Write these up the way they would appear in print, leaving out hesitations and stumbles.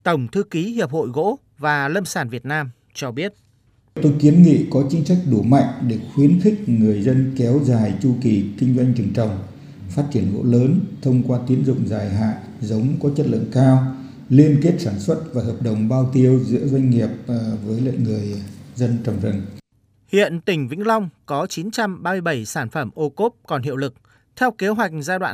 Tổng thư ký Hiệp hội Gỗ và Lâm sản Việt Nam cho biết. Tôi kiến nghị có chính sách đủ mạnh để khuyến khích người dân kéo dài chu kỳ kinh doanh rừng trồng, phát triển gỗ lớn thông qua tín dụng dài hạn, giống có chất lượng cao, liên kết sản xuất và hợp đồng bao tiêu giữa doanh nghiệp với lại người dân trồng rừng. Hiện tỉnh Vĩnh Long có 937 sản phẩm ô cốp còn hiệu lực. Theo kế hoạch giai đoạn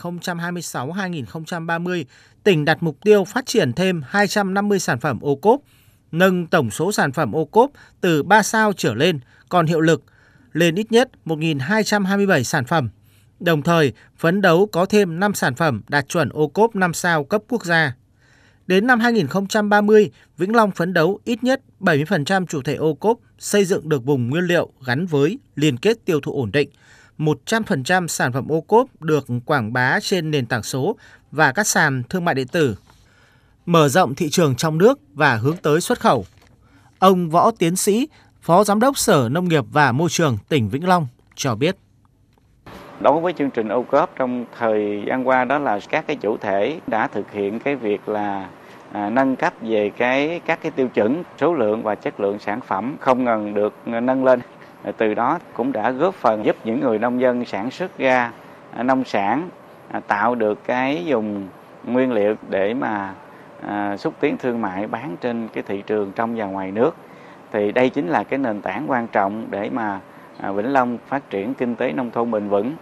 2026-2030, tỉnh đặt mục tiêu phát triển thêm 250 sản phẩm ô cốp, nâng tổng số sản phẩm ô cốp từ 3 sao trở lên còn hiệu lực lên ít nhất 1.227 sản phẩm. Đồng thời, phấn đấu có thêm 5 sản phẩm đạt chuẩn ô cốp 5 sao cấp quốc gia. Đến năm 2030, Vĩnh Long phấn đấu ít nhất 70% chủ thể ô cốp xây dựng được vùng nguyên liệu gắn với liên kết tiêu thụ ổn định, 100% sản phẩm ô cốp được quảng bá trên nền tảng số và các sàn thương mại điện tử, mở rộng thị trường trong nước và hướng tới xuất khẩu. Ông Võ Tiến Sĩ, Phó Giám đốc Sở Nông nghiệp và Môi trường tỉnh Vĩnh Long cho biết. Đối với chương trình ô cốp trong thời gian qua đó là các cái chủ thể đã thực hiện cái việc là nâng cấp về các cái tiêu chuẩn số lượng và chất lượng sản phẩm không ngừng được nâng lên. Từ đó cũng đã góp phần giúp những người nông dân sản xuất ra nông sản tạo được cái vùng nguyên liệu để mà xúc tiến thương mại bán trên cái thị trường trong và ngoài nước. Thì đây chính là cái nền tảng quan trọng để mà Vĩnh Long phát triển kinh tế nông thôn bền vững.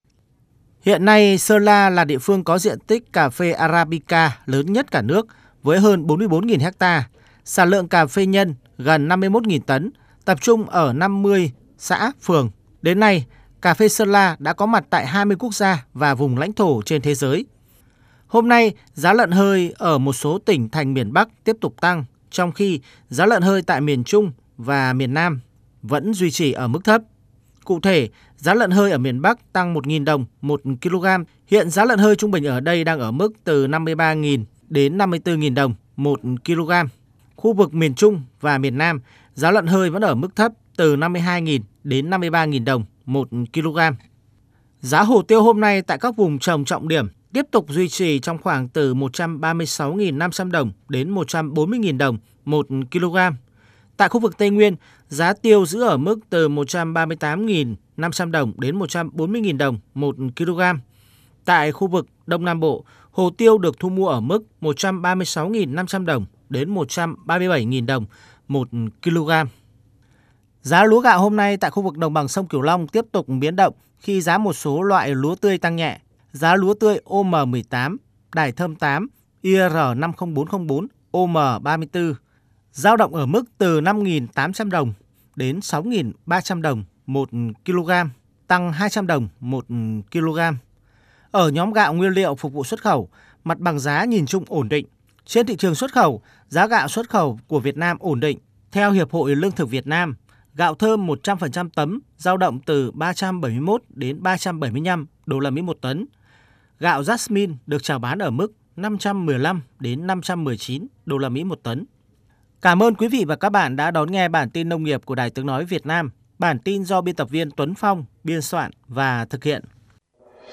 Hiện nay, Sơn La là địa phương có diện tích cà phê Arabica lớn nhất cả nước với hơn 44.000 ha, sản lượng cà phê nhân gần 51.000 tấn, tập trung ở 50 xã, phường. Đến nay, cà phê Sơn La đã có mặt tại 20 quốc gia và vùng lãnh thổ trên thế giới. Hôm nay, giá lợn hơi ở một số tỉnh thành miền Bắc tiếp tục tăng, trong khi giá lợn hơi tại miền Trung và miền Nam vẫn duy trì ở mức thấp. Cụ thể, giá lợn hơi ở miền Bắc tăng 1.000 đồng 1 kg. Hiện giá lợn hơi trung bình ở đây đang ở mức từ 53.000 đến 54.000 đồng 1 kg. Khu vực miền Trung và miền Nam, giá lợn hơi vẫn ở mức thấp từ 52.000 đến 53.000 đồng 1 kg. Giá hồ tiêu hôm nay tại các vùng trồng trọng điểm tiếp tục duy trì trong khoảng từ 136.500 đồng đến 140.000 đồng 1 kg. Tại khu vực Tây Nguyên, giá tiêu giữ ở mức từ 138.500 đồng đến 140.000 đồng 1 kg. Tại khu vực Đông Nam Bộ, hồ tiêu được thu mua ở mức 136.500 đồng đến 137.000 đồng 1 kg. Giá lúa gạo hôm nay tại khu vực đồng bằng sông Cửu Long tiếp tục biến động khi giá một số loại lúa tươi tăng nhẹ. Giá lúa tươi OM18, Đài Thơm 8, IR50404, OM34 dao động ở mức từ 5.800 đồng đến 6.300 đồng 1 kg, tăng 200 đồng 1 kg. Ở nhóm gạo nguyên liệu phục vụ xuất khẩu, mặt bằng giá nhìn chung ổn định. Trên thị trường xuất khẩu, giá gạo xuất khẩu của Việt Nam ổn định. Theo Hiệp hội Lương thực Việt Nam, gạo thơm 100% tấm dao động từ 371 đến 375 đô la Mỹ một tấn. Gạo Jasmine được chào bán ở mức 515 đến 519 đô la Mỹ một tấn. Cảm ơn quý vị và các bạn đã đón nghe bản tin nông nghiệp của Đài Tiếng nói Việt Nam. Bản tin do biên tập viên Tuấn Phong biên soạn và thực hiện.